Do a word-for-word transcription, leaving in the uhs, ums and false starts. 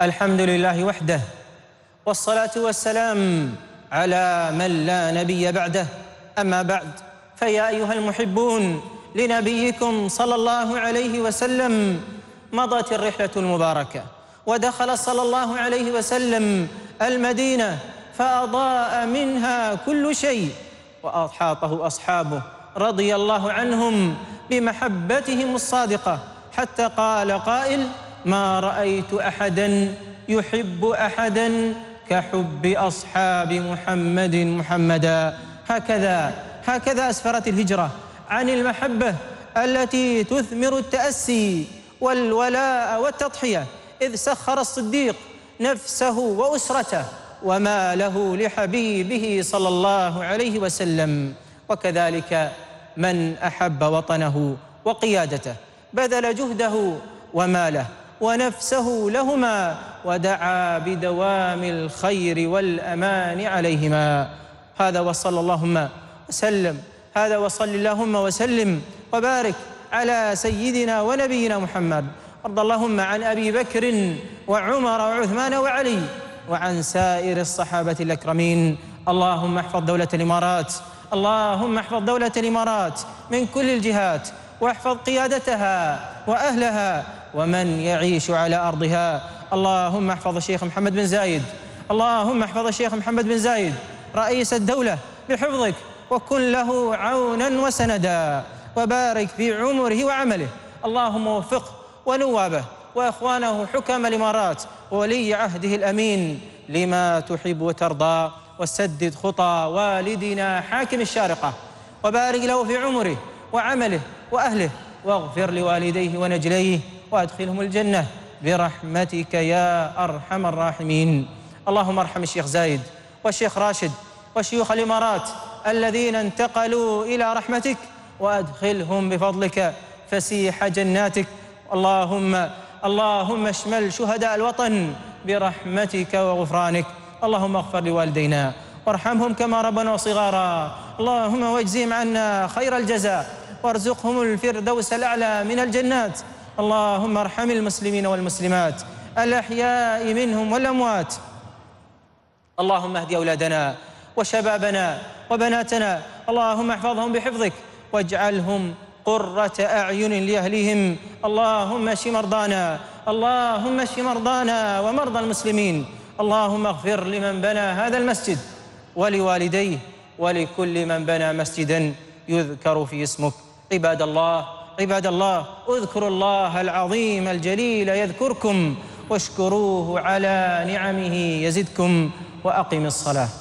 الحمد لله وحده، والصلاة والسلام على من لا نبي بعده. أما بعد، فيا أيها المحبون لنبيكم صلى الله عليه وسلم، مضت الرحلة المباركة ودخل صلى الله عليه وسلم المدينة فأضاء منها كل شيء، وأحاطه أصحابه رضي الله عنهم بمحبتهم الصادقة، حتى قال قائل: ما رأيت أحداً يحب أحداً كحب أصحاب محمد محمدا. هكذا هكذا أسفرت الهجرة عن المحبة التي تثمر التأسي والولاء والتضحية، إذ سخر الصديق نفسه وأسرته وماله لحبيبه صلى الله عليه وسلم. وكذلك من أحب وطنه وقيادته بذل جهده وماله ونفسه لهما، ودعا بدوام الخير والأمان عليهما. هذا وصلى اللهم وسلم هذا وصل اللهم وسلم وبارك على سيدنا ونبينا محمد. وارض اللهم عن أبي بكر وعمر وعثمان وعلي وعن سائر الصحابة الأكرمين. اللهم احفظ دولة الإمارات اللهم احفظ دولة الإمارات من كل الجهات، واحفظ قيادتها وأهلها ومن يعيش على أرضها. اللهم احفظ الشيخ محمد بن زايد اللهم احفظ الشيخ محمد بن زايد رئيس الدولة بحفظك، وكن له عونا وسندا، وبارك في عمره وعمله. اللهم وفقه ونوابه وإخوانه حكام الإمارات وولي عهده الأمين لما تحب وترضى، وسدد خطى والدنا حاكم الشارقة، وبارك له في عمره وعمله وأهله، واغفر لوالديه ونجليه وأدخلهم الجنة برحمتك يا أرحم الراحمين. اللهم ارحم الشيخ زايد والشيخ راشد وشيوخ الإمارات الذين انتقلوا إلى رحمتك، وأدخلهم بفضلك فسيح جناتك. اللهم اللهم اشمل شهداء الوطن برحمتك وغفرانك. اللهم اغفر لوالدينا وارحمهم كما ربنا صغارا. اللهم واجزهم عنا خير الجزاء، وارزقهم الفردوس الأعلى من الجنات. اللهم ارحم المسلمين والمسلمات الأحياء منهم والأموات. اللهم اهد أولادنا وشبابنا وبناتنا، اللهم احفظهم بحفظك واجعلهم قرة أعين لأهلهم. اللهم اشف مرضانا اللهم اشف مرضانا ومرضى المسلمين. اللهم اغفر لمن بنى هذا المسجد ولوالديه ولكل من بنى مسجدا يذكر في اسمك. عباد الله عباد الله اذكروا الله العظيم الجليل يذكركم، واشكروه على نعمه يزدكم، وأقم الصلاة.